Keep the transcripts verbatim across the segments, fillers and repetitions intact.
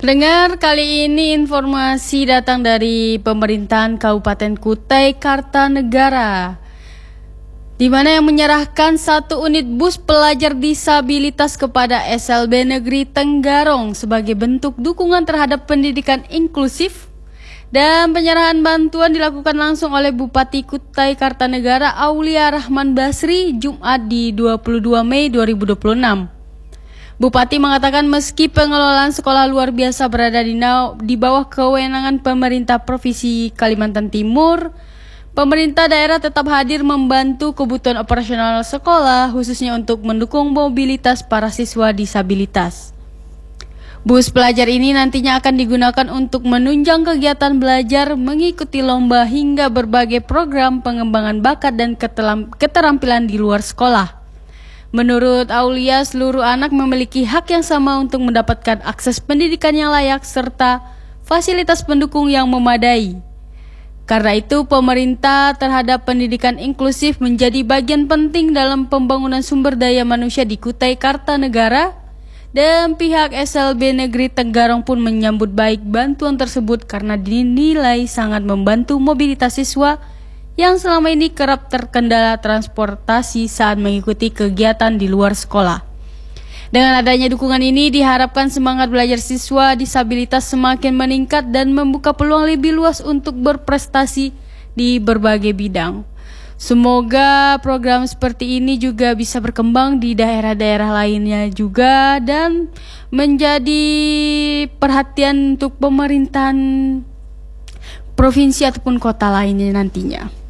Pendengar, kali ini informasi datang dari pemerintahan Kabupaten Kutai Kartanegara, di mana yang menyerahkan satu unit bus pelajar disabilitas kepada S L B Negeri Tenggarong sebagai bentuk dukungan terhadap pendidikan inklusif. Dan penyerahan bantuan dilakukan langsung oleh Bupati Kutai Kartanegara Aulia Rahman Basri Jumat di dua puluh dua Mei dua ribu dua puluh enam. Bupati mengatakan meski pengelolaan sekolah luar biasa berada di, di bawah kewenangan pemerintah Provinsi Kalimantan Timur, pemerintah daerah tetap hadir membantu kebutuhan operasional sekolah, khususnya untuk mendukung mobilitas para siswa disabilitas. Bus pelajar ini nantinya akan digunakan untuk menunjang kegiatan belajar, mengikuti lomba hingga berbagai program pengembangan bakat dan keterampilan di luar sekolah. Menurut Aulia, seluruh anak memiliki hak yang sama untuk mendapatkan akses pendidikan yang layak serta fasilitas pendukung yang memadai. Karena itu, pemerintah terhadap pendidikan inklusif menjadi bagian penting dalam pembangunan sumber daya manusia di Kutai Kartanegara, dan pihak S L B Negeri Tenggarong pun menyambut baik bantuan tersebut karena dinilai sangat membantu mobilitas siswa yang selama ini kerap terkendala transportasi saat mengikuti kegiatan di luar sekolah. Dengan adanya dukungan ini diharapkan semangat belajar siswa disabilitas semakin meningkat dan membuka peluang lebih luas untuk berprestasi di berbagai bidang. Semoga program seperti ini juga bisa berkembang di daerah-daerah lainnya juga dan menjadi perhatian untuk pemerintahan provinsi ataupun kota lainnya nantinya.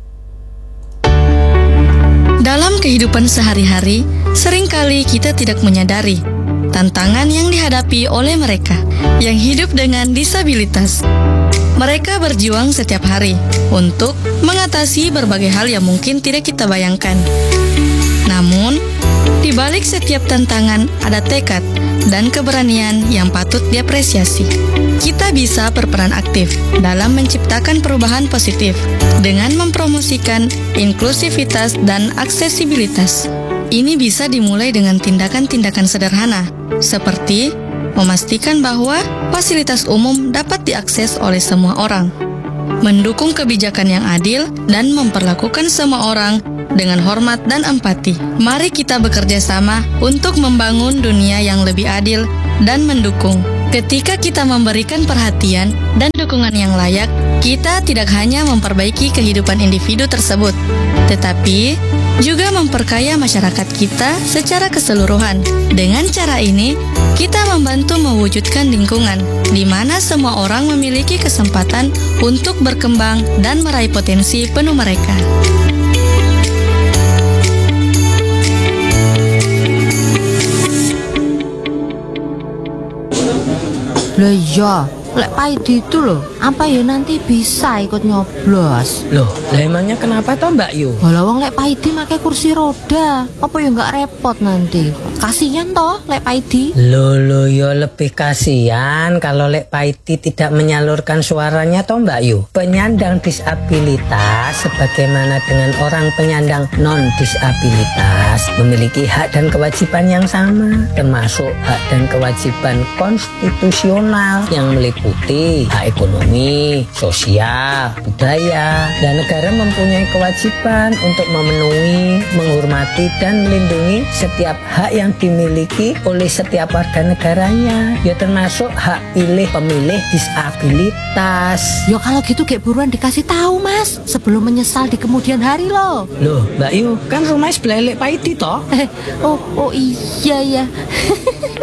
Dalam kehidupan sehari-hari, seringkali kita tidak menyadari tantangan yang dihadapi oleh mereka yang hidup dengan disabilitas. Mereka berjuang setiap hari untuk mengatasi berbagai hal yang mungkin tidak kita bayangkan. Namun, di balik setiap tantangan ada tekad dan keberanian yang patut diapresiasi. Kita bisa berperan aktif dalam menciptakan perubahan positif dengan mempromosikan inklusivitas dan aksesibilitas. Ini bisa dimulai dengan tindakan-tindakan sederhana, seperti memastikan bahwa fasilitas umum dapat diakses oleh semua orang, mendukung kebijakan yang adil, dan memperlakukan semua orang dengan hormat dan empati. Mari kita bekerja sama untuk membangun dunia yang lebih adil dan mendukung. Ketika kita memberikan perhatian dan dukungan yang layak, kita tidak hanya memperbaiki kehidupan individu tersebut, tetapi juga memperkaya masyarakat kita secara keseluruhan. Dengan cara ini, kita membantu mewujudkan lingkungan di mana semua orang memiliki kesempatan untuk berkembang dan meraih potensi penuh mereka. Lah iya, Lek Paidi itu loh, apa ya nanti bisa ikut nyoblos? Loh, lah emangnya kenapa toh Mbak Yu? Walau wong Lek Paidi pakai kursi roda, apa ya nggak repot nanti? Kasihan toh Lek Paidi. Loh, loh ya lebih kasihan kalau Lek Paidi tidak menyalurkan suaranya toh Mbak Yu. Penyandang disabilitas sebagaimana dengan orang penyandang non disabilitas memiliki hak dan kewajiban yang sama, termasuk hak dan kewajiban konstitusional yang meliputi Putih, hak ekonomi, sosial, budaya, dan negara mempunyai kewajiban untuk memenuhi, menghormati, dan melindungi setiap hak yang dimiliki oleh setiap warga negaranya, ya termasuk hak pilih pemilih disabilitas. Ya kalau gitu kayak buruan dikasih tahu Mas, sebelum menyesal di kemudian hari loh. Loh Mbak Yu, kan rumahnya sebelah Lek Paidi toh? oh, oh iya ya.